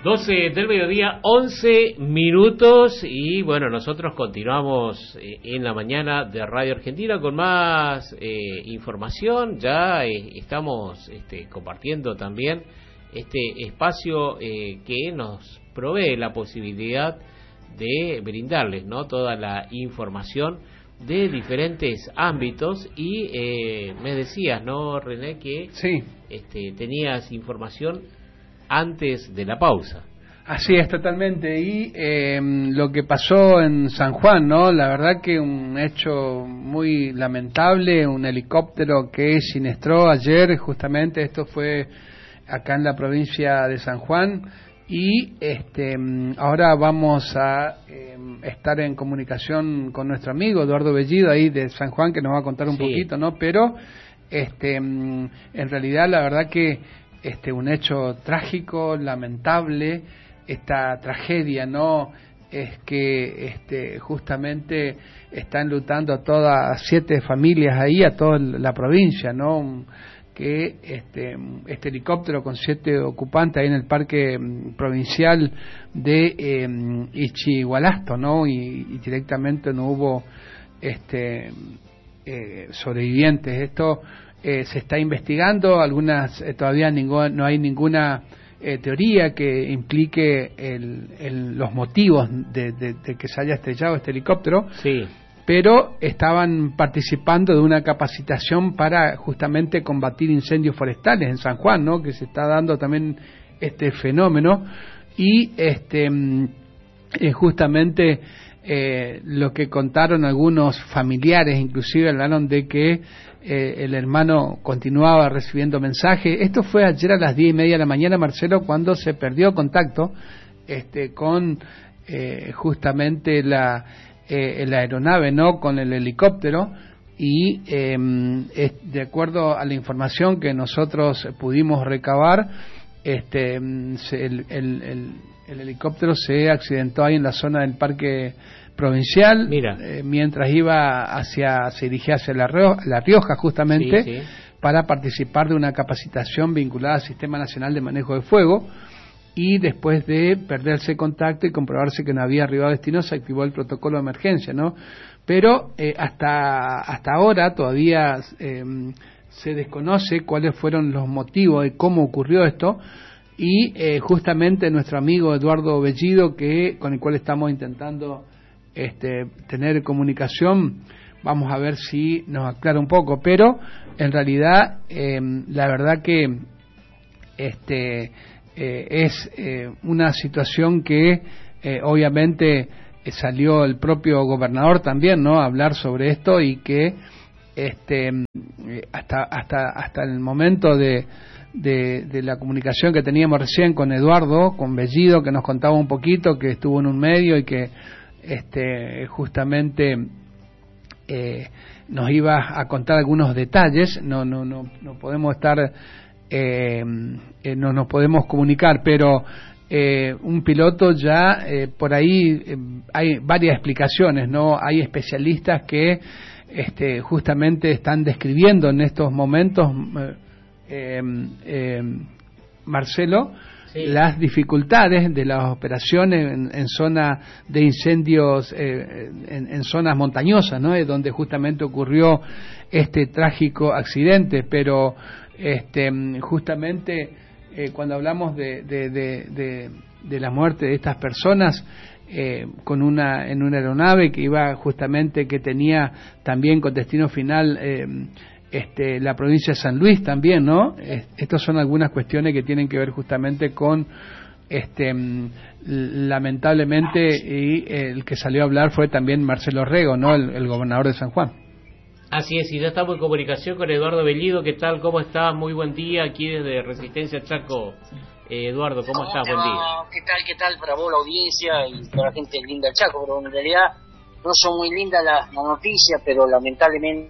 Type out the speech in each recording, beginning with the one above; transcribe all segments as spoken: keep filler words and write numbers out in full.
doce del mediodía, once minutos, y bueno, nosotros continuamos eh, en la mañana de Radio Argentina con más eh, información. Ya eh, estamos este, compartiendo también este espacio eh, que nos provee la posibilidad de brindarles, ¿no?, toda la información de diferentes ámbitos. Y eh, me decías, ¿no, René, que sí. este, tenías información antes de la pausa? Así es, totalmente. Y eh, lo que pasó en San Juan, ¿no? La verdad que un hecho muy lamentable, un helicóptero que siniestró ayer, justamente esto fue acá en la provincia de San Juan. Y este ahora vamos a eh, estar en comunicación con nuestro amigo Eduardo Bellido, ahí de San Juan, que nos va a contar un sí. poquito, ¿no? Pero este en realidad la verdad que este un hecho trágico, lamentable, esta tragedia, ¿no? Es que este justamente están lutando a todas siete familias ahí, a toda la provincia, ¿no? Que este este helicóptero con siete ocupantes ahí en el parque provincial de eh, Ichigualasto, ¿no? Y, y directamente no hubo este eh, sobrevivientes. Esto eh, se está investigando, algunas eh, todavía ningún, no hay ninguna eh, teoría que implique el, el, los motivos de, de, de que se haya estrellado este helicóptero. Sí. Pero estaban participando de una capacitación para justamente combatir incendios forestales en San Juan, ¿no? Que se está dando también este fenómeno. Y este eh, justamente eh, lo que contaron algunos familiares, inclusive hablaron de que eh, el hermano continuaba recibiendo mensajes. Esto fue ayer a las diez y media de la mañana, Marcelo, cuando se perdió contacto este con eh, justamente la Eh, la aeronave, no con el helicóptero. Y eh, es, de acuerdo a la información que nosotros pudimos recabar, este se, el, el, el, el helicóptero se accidentó ahí en la zona del parque provincial. Mira. Eh, mientras iba hacia se dirigía hacia la Rioja, la Rioja justamente, sí, sí. para participar de una capacitación vinculada al Sistema Nacional de Manejo de Fuego. Y después de perderse contacto y comprobarse que no había arribado a destino, se activó el protocolo de emergencia, ¿no? Pero eh, hasta hasta ahora todavía eh, se desconoce cuáles fueron los motivos de cómo ocurrió esto. Y eh, justamente nuestro amigo Eduardo Bellido, que con el cual estamos intentando este, tener comunicación, vamos a ver si nos aclara un poco. Pero en realidad, eh, la verdad que este Eh, es eh, una situación que eh, obviamente eh, salió el propio gobernador también, ¿no?, a hablar sobre esto, y que este eh, hasta hasta hasta el momento de, de de la comunicación que teníamos recién con Eduardo, con Bellido, que nos contaba un poquito, que estuvo en un medio y que este justamente eh, nos iba a contar algunos detalles. No no no no podemos estar Eh, eh, no nos podemos comunicar, pero eh, un piloto ya eh, por ahí eh, hay varias explicaciones, ¿no? Hay especialistas que este, justamente están describiendo en estos momentos, eh, eh, Marcelo, sí. las dificultades de las operaciones en, en zona de incendios, eh, en, en zonas montañosas, ¿no? Es donde justamente ocurrió este trágico accidente. Pero este justamente eh, cuando hablamos de, de, de, de, de la muerte de estas personas eh, con una en una aeronave que iba justamente, que tenía también con destino final eh, este la provincia de San Luis también, ¿no? Eh, estas son algunas cuestiones que tienen que ver justamente con este lamentablemente, y el que salió a hablar fue también Marcelo Rego, ¿no?, el, el gobernador de San Juan. Así es, y ya estamos en comunicación con Eduardo Bellido. ¿Qué tal? ¿Cómo estás? Muy buen día aquí desde Resistencia Chaco. Eh, Eduardo, ¿cómo, ¿Cómo estás? Buen día. ¿Qué tal? ¿Qué tal para vos, la audiencia y para la gente linda del Chaco? Pero en realidad no son muy lindas las la noticias, pero lamentablemente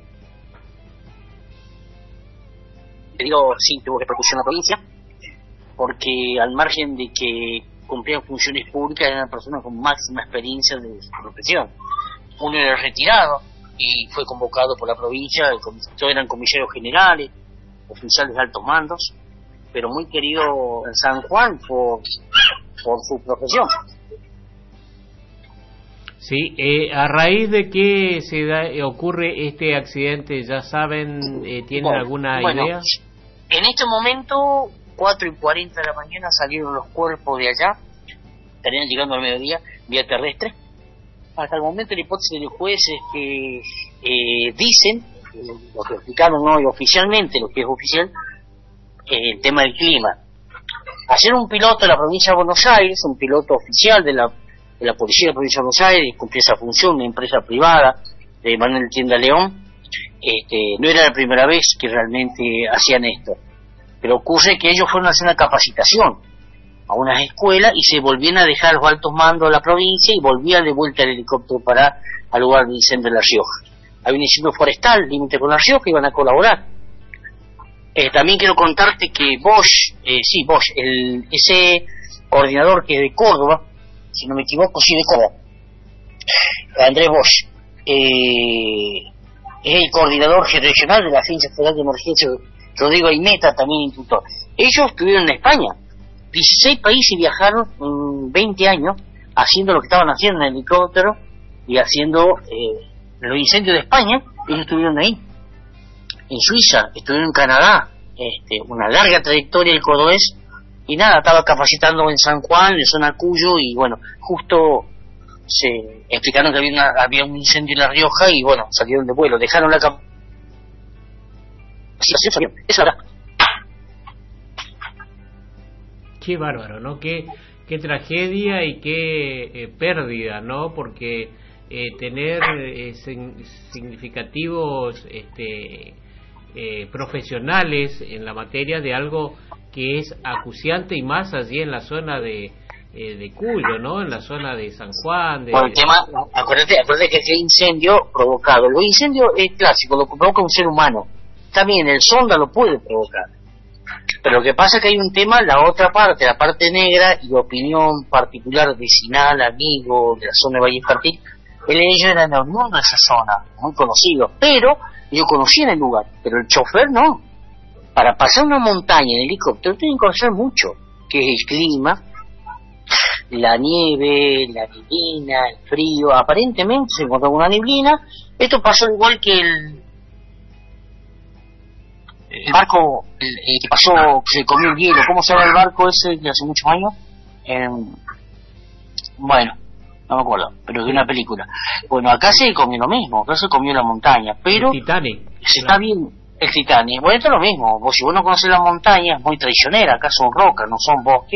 digo, sí, tuvo repercusión en la provincia, porque al margen de que cumplían funciones públicas, eran personas con máxima experiencia de su profesión. Uno era retirado y fue convocado por la provincia, todos eran comisarios generales, oficiales de altos mandos, pero muy querido en San Juan por por su profesión. Sí, eh, ¿a raíz de qué se da, eh, ocurre este accidente? ¿Ya saben, eh, tienen bueno, alguna bueno, idea? En este momento, cuatro y cuarenta de la mañana salieron los cuerpos de allá, estarían llegando al mediodía, vía terrestre. Hasta el momento la hipótesis de los jueces que eh, dicen, lo que explicaron hoy oficialmente, lo que es oficial, eh, el tema del clima. Ayer un piloto de la provincia de Buenos Aires, un piloto oficial de la de la Policía de la Provincia de Buenos Aires, cumplía esa función, una empresa privada de Manuel Tienda León, este, no era la primera vez que realmente hacían esto, pero ocurre que ellos fueron a hacer una capacitación a unas escuelas y se volvían a dejar los altos mandos de la provincia y volvían de vuelta el helicóptero para al lugar del incendio de La Rioja. Hay un incendio forestal, límite con La Rioja, y van a colaborar. Eh, también quiero contarte que Bosch, eh, sí, Bosch, el, ese coordinador que es de Córdoba, si no me equivoco, sí, de Córdoba, Andrés Bosch, eh, es el coordinador regional de la Agencia Federal de Emergencia, Rodrigo Aimeta, también instructor. Ellos estuvieron en España, dieciséis países viajaron en veinte años haciendo lo que estaban haciendo en el helicóptero y haciendo eh, los incendios de España. Ellos estuvieron ahí, en Suiza, estuvieron en Canadá, este, una larga trayectoria del cordobés. Y nada, estaba capacitando en San Juan, en zona Cuyo, y bueno, justo se explicaron que había, una, había un incendio en La Rioja y bueno, salieron de vuelo, dejaron la capacitación, salieron, esa era. Qué bárbaro, ¿no? Qué, qué tragedia y qué eh, pérdida, ¿no? Porque eh, tener eh, significativos este, eh, profesionales en la materia de algo que es acuciante, y más allí en la zona de eh, de Cuyo, ¿no? En la zona de San Juan. De... Bueno, el tema, acuérdate, acuérdate que ese incendio provocado, los incendios es clásico, lo provoca un ser humano. También el sonda lo puede provocar. Pero lo que pasa es que hay un tema, la otra parte, la parte negra, y opinión particular vecinal, amigo de la zona de Valle Infantil, él y ellos eran oriundos de esa zona, muy conocidos, pero yo conocía el lugar, pero el chofer no. Para pasar una montaña en helicóptero tienen que conocer mucho, que es el clima, la nieve, la neblina, el frío. Aparentemente se encontró una neblina. Esto pasó igual que el, el barco el, el que pasó, que se comió el hielo. ¿Cómo se llama el barco ese de hace muchos años? Eh, bueno, no me acuerdo, pero de una película. Bueno, acá se comió lo mismo, acá se comió la montaña, pero el Titanic. Se está bien. El Titanic, bueno, esto es lo mismo. Vos, si vos no conocés la montaña, es muy traicionera. Acá son rocas, no son bosques.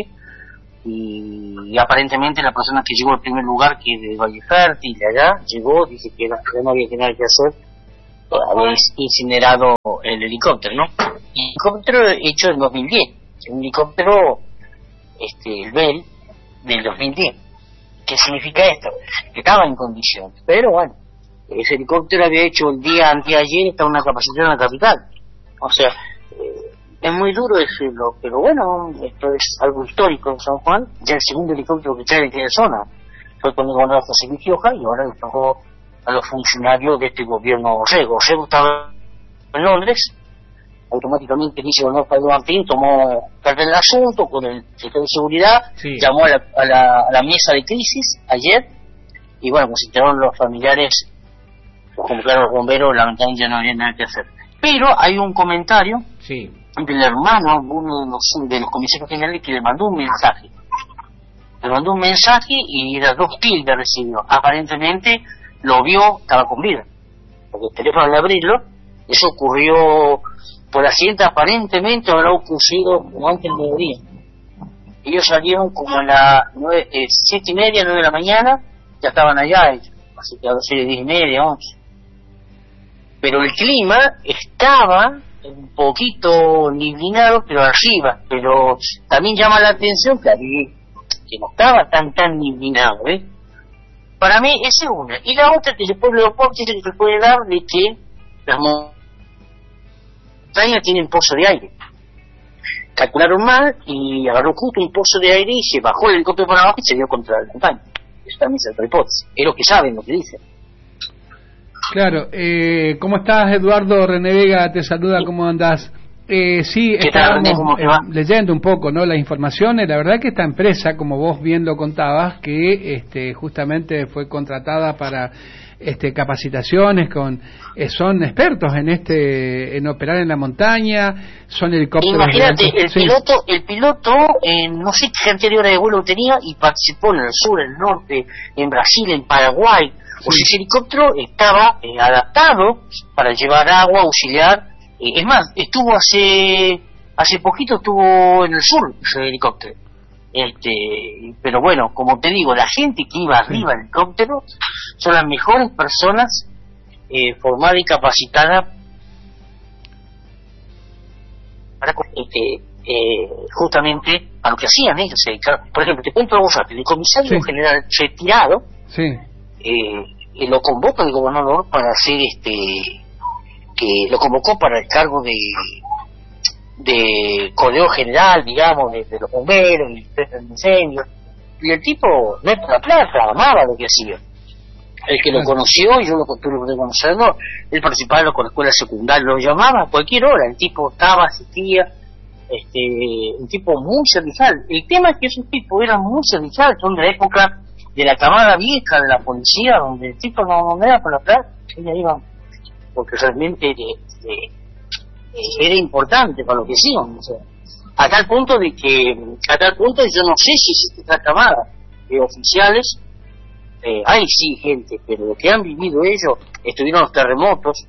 Y, y aparentemente la persona que llegó al primer lugar, que es de Valle Fértil, de allá, llegó, dice que no, que no había nada que hacer, había incinerado el helicóptero, ¿no? El helicóptero hecho en dos mil diez, un helicóptero, este, el Bell, del dos mil diez. ¿Qué significa esto? Que estaba en condición, pero bueno, ese helicóptero había hecho el día anteayer, estaba en una capacitación en la capital. O sea, eh, es muy duro decirlo, pero bueno, esto es algo histórico en San Juan. Ya el segundo helicóptero que trae de la zona fue cuando gobernador José Luis Gioja, y ahora le tocó a los funcionarios de este gobierno Rego. Rego estaba en Londres, automáticamente dice el gobernador Pedro Martín, tomó carta del asunto con el secretario de Seguridad, sí. llamó a la, a, la, a la mesa de crisis ayer, y bueno, como se enteraron los familiares, como claro, los bomberos, lamentablemente ya no había nada que hacer. Pero hay un comentario sí. del hermano, uno de los, de los comisarios generales, que le mandó un mensaje. Le mandó un mensaje y las dos tildes recibió. Aparentemente lo vio, estaba con vida. Porque el teléfono al abrirlo, eso ocurrió por accidente, aparentemente habrá ocurrido antes del mediodía. Ellos salieron como a las nueve, eh, siete y media, nueve de la mañana, ya estaban allá ellos. Así que a las diez y media, once. Pero el clima estaba un poquito niblinado, pero arriba. Pero también llama la atención que, que no estaba tan tan niblinado, ¿eh? Para mí esa es una. Y la otra, que después lo que se puede dar de que las montañas tienen pozo de aire. Calcularon mal y agarró justo un pozo de aire y se bajó el helicóptero para abajo y se dio contra la montaña. Eso también es otra hipótesis. Es lo que saben, lo que dicen. Claro. Eh, ¿Cómo estás, Eduardo? René Vega te saluda. ¿Cómo andás? Eh, sí, estábamos eh, leyendo un poco, ¿no?, las informaciones. La verdad que esta empresa, como vos bien lo contabas, que este, justamente fue contratada para este, capacitaciones, con eh, son expertos en este en operar en la montaña, son helicópteros. Imagínate, el sí. piloto, el piloto eh, no sé qué cantidad de vuelo tenía y participó en el sur, en el norte, en Brasil, en Paraguay. Sí. O sea, ese helicóptero estaba eh, adaptado para llevar agua, auxiliar. Es más, estuvo hace hace poquito estuvo en el sur ese helicóptero. Este, pero bueno, como te digo, la gente que iba arriba del helicóptero son las mejores personas eh, formadas y capacitadas para este, eh, justamente a lo que hacían ellos. Por ejemplo, te cuento algo rápido. El comisario sí. general retirado sí. eh, eh, lo convoca el gobernador para hacer este que lo convocó para el cargo de de coordinador general, digamos, de, de los bomberos y de incendios, y el tipo no es por la plata, amaba lo que hacía. El que lo conoció, y yo lo tuve que conocerlo, él participaba con la escuela secundaria, lo llamaba a cualquier hora, el tipo estaba, asistía, este, un tipo muy servicial. El tema es que esos tipos eran muy serviciales, son de la época de la camada vieja de la policía, donde el tipo no, no era por la plata, ellos iban porque realmente de, de, era importante para lo que hacían, o sea, a tal punto de que a tal punto yo no sé si esta camada de oficiales eh, hay sí gente, pero lo que han vivido ellos, estuvieron los terremotos.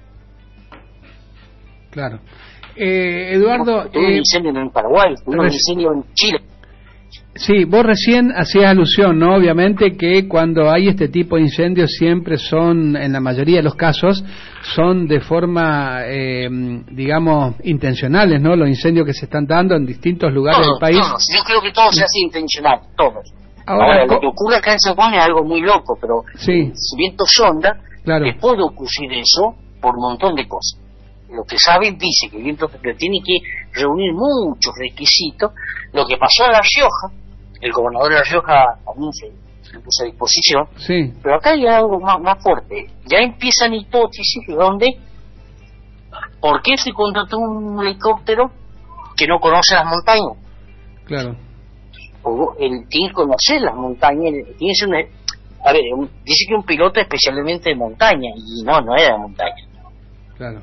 Claro. eh, Eduardo, tuvo eh, un incendio en Paraguay, tuvo un incendio en Chile. Sí, vos recién hacías alusión, ¿no? Obviamente que cuando hay este tipo de incendios siempre son, en la mayoría de los casos, son de forma, eh, digamos, intencionales, ¿no? Los incendios que se están dando en distintos lugares todos, del país. Todos. Yo creo que todo se hace intencional, todos. Ahora, Ahora lo que ocurre acá en San Juan es algo muy loco, pero sí. si viento sonda, claro. te puede ocurrir eso por un montón de cosas. Lo que saben dice que el viento tiene que reunir muchos requisitos. Lo que pasó en La Rioja, el gobernador de La Rioja también se, se puso a disposición, sí. pero acá hay algo más, más fuerte. Ya empiezan hipótesis de donde, ¿por qué se contrató un helicóptero que no conoce las montañas? Claro. O él tiene que conocer las montañas, tiene que ser una, a ver, un, dice que un piloto especialmente de montaña, y no, no era de montaña. Claro.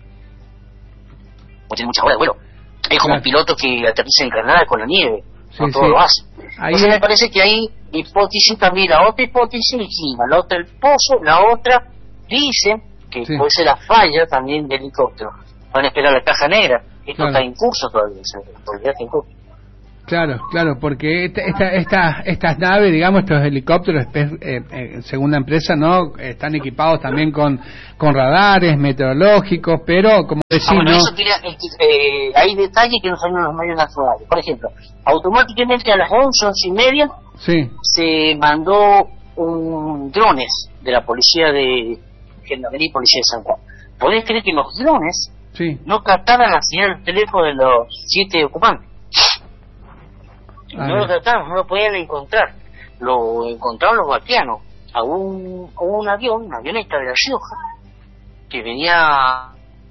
O tiene muchas horas de vuelo. Es como claro. un piloto que aterriza en Granada con la nieve. Sí, no todo sí. lo hace. Ahí Entonces es... me parece que hay hipótesis también. La otra hipótesis el clima, la otra el pozo, la otra dice que sí. puede ser la falla también del helicóptero. Van a esperar la caja negra. Esto claro. está en curso todavía. Todavía está en curso. Claro, claro, porque esta, esta, esta, estas naves, digamos, estos helicópteros, eh, eh, según la empresa, no están equipados también con con radares meteorológicos, pero como decís, ah, bueno, ¿no? Eso tiene, eh, hay detalles que no son los medios nacionales. Por ejemplo, automáticamente a las once, once y media sí. se mandó un drones de la policía de Gendarmería y Policía de San Juan. ¿Podés creer que los drones sí. no captaban la señal del teléfono de los siete ocupantes? Ah, no lo trataron, no lo podían encontrar. Lo encontraron los vaquianos a un, a un avión, una avioneta de La Rioja, que venía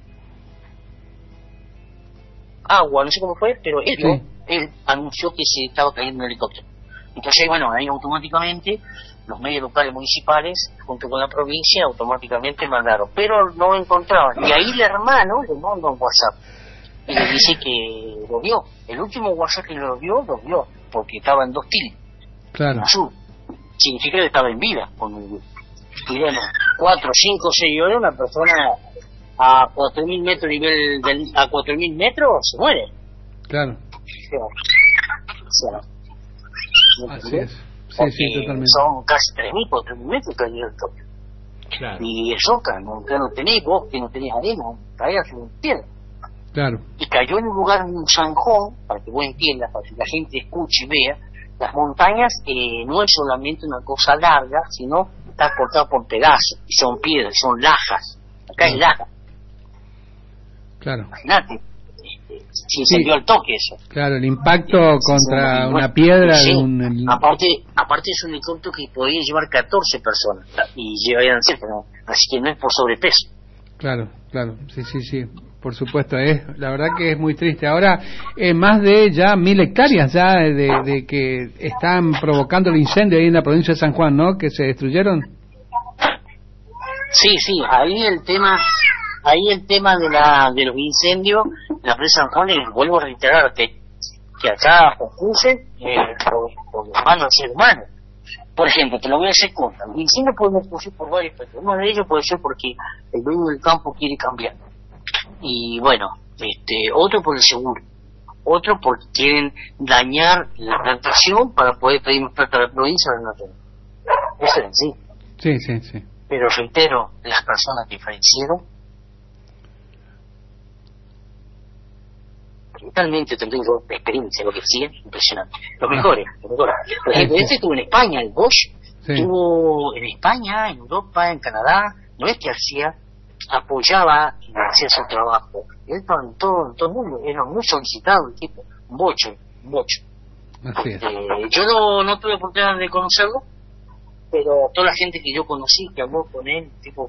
agua, no sé cómo fue, pero él, sí. él anunció que se estaba cayendo un helicóptero. Entonces, bueno, ahí automáticamente los medios locales municipales, junto con la provincia, automáticamente mandaron, pero no lo encontraban. Y ahí el hermano le mandó un WhatsApp y le dice que lo vio. El último WhatsApp que lo vio, lo vio, porque estaba en dos tildes. Claro. Azul. Significa que estaba en vida. Con, digamos, cuatro, cinco, seis horas, una persona a cuatro mil metros nivel del, a cuatro mil metros se muere. Claro. O sea, así es. Sí, sí, totalmente. Son casi tres mil, cuatro mil metros que hay en el toque. Claro. Y es roca, no, no tenés bosque, no tenés arena, caías en tierra. Claro. Y cayó en un lugar, en un zanjón, para que vos entiendas, para que la gente escuche y vea. Las montañas eh, no es solamente una cosa larga, sino está cortada por pedazos, y son piedras, son lajas. Acá es laja. Claro. Imagínate, este, se incendió sí. el toque eso. Claro, el impacto eh, contra sí, una bueno, piedra sí. de un... El... Aparte, aparte es un helicóptero que podía llevar catorce personas, y llevarían siete, ¿no? Así que no es por sobrepeso. Claro, claro, sí, sí, sí, por supuesto, es la verdad que es muy triste. Ahora, eh, más de ya mil hectáreas ya de, de que están provocando el incendio ahí en la provincia de San Juan, ¿no? Que se destruyeron. Sí, sí, ahí el tema, ahí el tema de la de los incendios, la presa de San Juan, les vuelvo a reiterarte que acá ocurren eh, por, por las manos del ser humano. Por ejemplo, te lo voy a hacer corta. El incendio puede ocurrir por varios factores. Uno de ellos puede ser porque el dueño del campo quiere cambiar. Y bueno, este, otro por el seguro. Otro porque quieren dañar la plantación para poder pedir más plata a la provincia o a la nación. Eso es sí. Sí, sí, sí. Pero reitero, las personas que fallecieron, totalmente tengo experiencia, lo que sí es impresionante. Los mejores, los mejores. Por ejemplo, este estuvo en España, el Bosch, sí. Estuvo en España, en Europa, en Canadá, no es que hacía, apoyaba y hacía su trabajo. Él estaba en todo, en todo el mundo, era muy solicitado el tipo, un bocho, un bocho. Así es. Eh, yo no, no tuve oportunidad de conocerlo, pero toda la gente que yo conocí, que habló con él, tipo,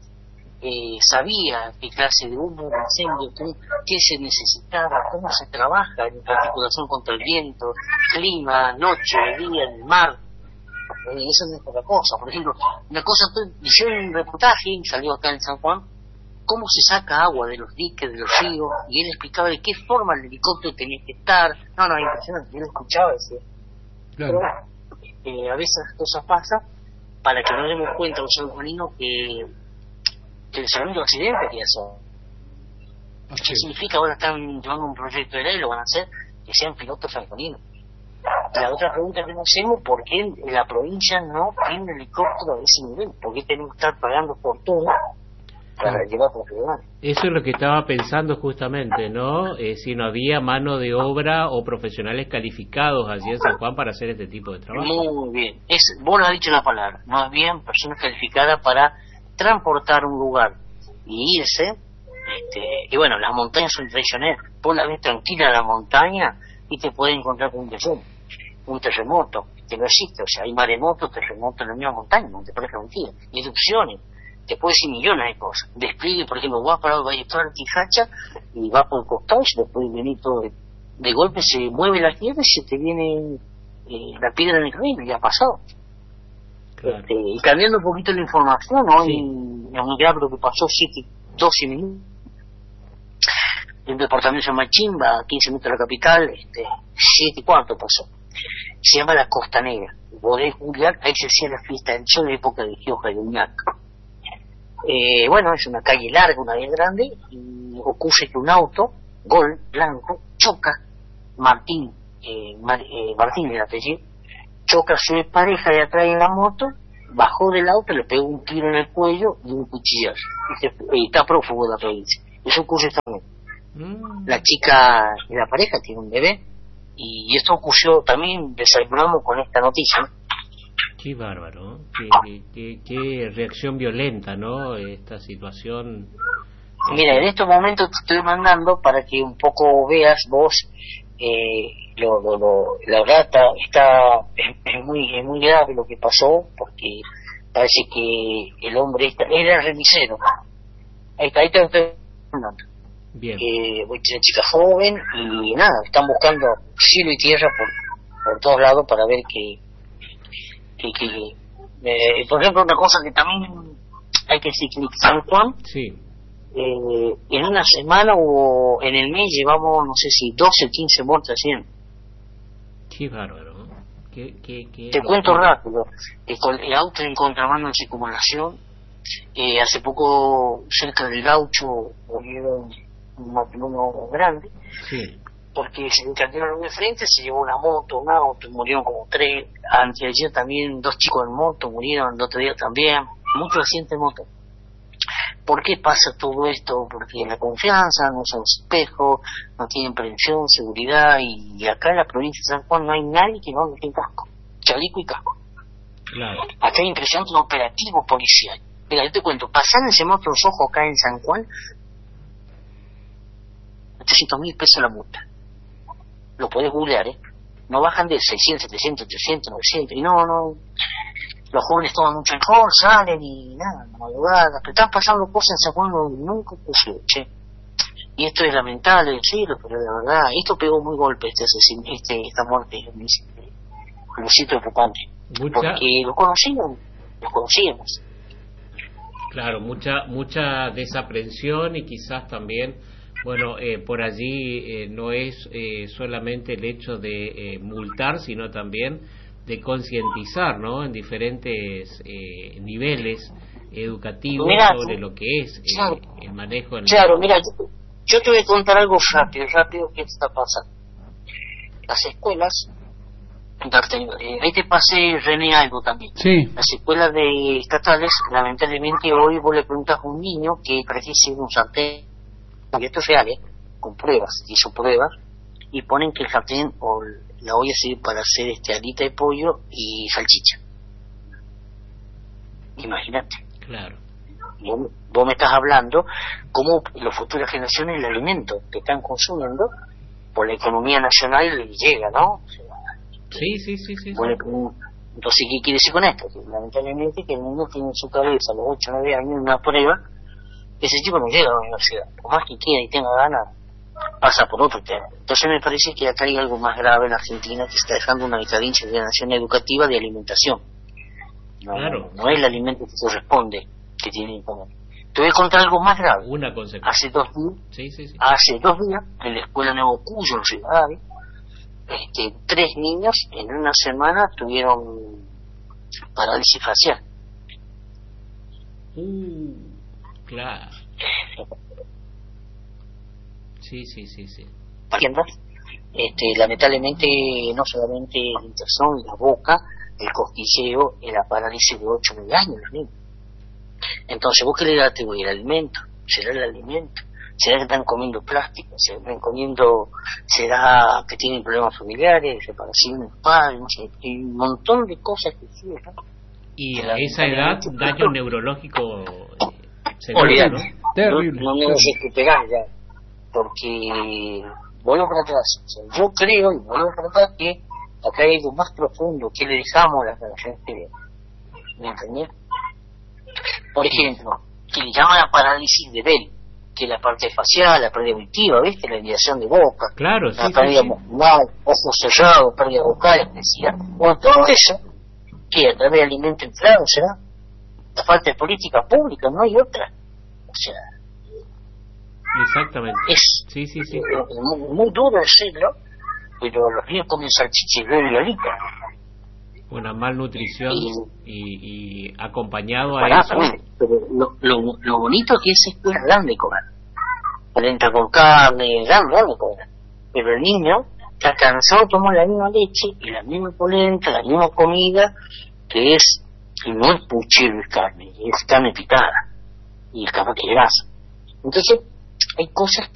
Eh, sabía qué clase de humo, de incendio, qué, qué se necesitaba, cómo se trabaja en articulación contra el viento, clima, noche, día, en el mar. Eh, eso no es poca cosa. Por ejemplo, una cosa, yo en un reportaje, salió acá en San Juan, cómo se saca agua de los diques, de los ríos, y él explicaba de qué forma el helicóptero tenía que estar. No, no, impresionante, yo lo escuchaba decir. Claro. Pero eh, a veces las cosas pasan para que nos demos cuenta los sanjuaninos que que el segundo accidente que eso. Okay. ¿Qué significa? Ahora están llevando un proyecto de ley, lo van a hacer, que sean pilotos sanjuaninos. La otra pregunta que nos hacemos, ¿por qué la provincia no tiene un helicóptero de ese nivel? ¿Por qué tenemos que estar pagando por todo para claro. llevar profesionales? Eso es lo que estaba pensando justamente, ¿no? Eh, si no había mano de obra o profesionales calificados allí en San Juan para hacer este tipo de trabajo. Muy bien. Es, vos lo has dicho la palabra. No habían personas calificadas para transportar un lugar y irse, este, y bueno, las montañas son traicioneras. Vos la ves tranquila la montaña y te puedes encontrar con un terremoto, un terremoto que no existe. O sea, hay maremotos, terremotos en la misma montaña, no te parece mentira, y erupciones, te puede decir millones de cosas. Despliegue, por ejemplo, vas para el Valle de Quijacha y vas por el costado y después venir todo de, de golpe, se mueve la tierra y se te viene eh, la piedra en el camino, ya ha pasado. Claro. Este, y cambiando un poquito la información, hoy sí. En un grado que pasó siete, doce minutos, el departamento de Machimba, a quince minutos de la capital, este, siete y cuarto pasó. Se llama la Costa Negra. Podés googlear, ahí se hacía la fiesta del sol de época de Gioja y Uñac. Eh, bueno, es una calle larga, una vía grande, y ocurre que un auto, Gol, blanco, choca, Martín, eh, Mar, eh, Martín el apellido, choca a su pareja de atrás en la moto, bajó del auto, le pegó un tiro en el cuello y un cuchillazo. Y, se, y está prófugo de la provincia. Eso ocurre también. Mm. La chica y la pareja tiene un bebé, y esto ocurrió también, desayunamos con esta noticia. Qué bárbaro, qué, qué, qué, qué reacción violenta, ¿no? Esta situación. Mira, en estos momentos te estoy mandando para que un poco veas vos. Eh, lo, lo, lo, la verdad está es, es muy es muy grave lo que pasó, porque parece que el hombre está, era remisero. Ahí está, ahí está, está bien. Eh, una chica joven y nada, están buscando cielo y tierra por, por todos lados para ver que que, que eh, por ejemplo, una cosa que también hay que decir, que San Juan, sí. Eh, en una semana o en el mes llevamos, no sé si doce, quince muertes, cien. Qué bárbaro. ¿Qué, qué, qué Te cuento rápido. El, el auto en contramano en circunvalación. Eh, hace poco, cerca del Gaucho, murieron un matrimonio grande. Sí. Porque se encantaron de frente, se llevó una moto, un auto, murieron como tres. Anteayer también, dos chicos en moto murieron, el otro día también. Mucho accidente en moto. ¿Por qué pasa todo esto? Porque la confianza, no son espejos, no tienen prevención, seguridad, y acá en la provincia de San Juan no hay nadie que no ande sin casco, chaleco y casco. Claro. Acá hay impresionante un operativo policial. Mira, yo te cuento, pasar en semáforos rojos acá en San Juan, ochocientos mil pesos la multa. Lo podés googlear, ¿eh? No bajan de seiscientos, setecientos, ochocientos, novecientos, y no, no... los jóvenes toman mucho alcohol, salen y nada, madrugadas, pero están pasando cosas en San Juan donde nunca pusieron, che. Y esto es lamentable decirlo, pero de verdad, esto pegó muy golpe, este, este esta muerte, lo siento preocupante, mucha... porque lo conocíamos, lo conocíamos. Claro, mucha mucha desaprensión y quizás también, bueno, eh, por allí eh, no es eh, solamente el hecho de eh, multar, sino también de concientizar, ¿no?, en diferentes eh, niveles educativos mira, sobre lo que es eh, claro, el manejo. En claro, el... mira, yo, yo te voy a contar algo rápido, rápido que está pasando. Las escuelas, ahí te pasé, René, algo también. Sí. Las escuelas de estatales, lamentablemente hoy vos le preguntas a un niño que precisa un sartén, que esto es real, ¿eh?, con pruebas, hizo pruebas, y ponen que el sartén o la olla sirve para hacer este alita de pollo y salchicha. Imagínate. Claro. Vos, vos me estás hablando cómo las futuras generaciones el alimento que están consumiendo por la economía nacional les llega, ¿no? O sea, sí, sí, sí, sí. Bueno, entonces, ¿qué quiere decir con esto? Que lamentablemente que el niño tiene en su cabeza a los ocho o nueve años una prueba que ese chico no llega a la universidad, por más que quiera y tenga ganas, pasa por otro tema. Entonces me parece que acá hay algo más grave en Argentina, que está dejando una decadencia de la nación educativa de alimentación. No, claro. no, no es el alimento que corresponde que tiene que comer. Te voy a contar algo más grave. Una consecuencia. Hace dos días, sí, sí, sí. hace dos días, en la escuela Nuevo Cuyo, en Rivadavia, este, tres niños en una semana tuvieron parálisis facial. Uh, claro. Sí, sí, sí, sí. Este, lamentablemente, no solamente el intestino, la boca, el cosquilleo, la parálisis de ocho o nueve años los niños. Entonces, ¿vos qué le das el alimento? ¿Será el alimento? ¿Será que están comiendo plástico? ¿Será que están comiendo? ¿Será que tienen problemas familiares, separación de padres? No sé, hay un montón de cosas que sí, ¿no? Y a esa edad, daño neurológico severo, ¿no? Terrible. No, no me dejes que pegar ya, porque vuelvo para atrás. O sea, yo creo, y vuelvo para atrás, que acá hay algo más profundo que le dejamos a las generaciones que vienen. ¿Me entendés? Por ejemplo, que le llaman la parálisis de Bell, que es la parte facial, la pérdida auditiva, ¿viste? La desviación de boca, claro, la sí, pérdida sí, muscular, ojos cerrados, pérdida vocal, decía. Bueno, todo eso, que a través de alimento inflado, ¿será? La falta de política pública, no hay otra. O sea, exactamente. Es, sí, sí, sí. es muy, muy duro decirlo, pero los niños comen salchicha y huevo y alita. Una malnutrición y, y, y acompañado a Pará, eso. Pero lo, lo, lo bonito es que esa escuela dan de comer. Polenta con carne, dan, dan de comer. Pero el niño está cansado, toma la misma leche y la misma polenta, la misma comida, que es, que no es puchero y carne, es carne picada. Y capaz que grasa. Entonces, hay cosas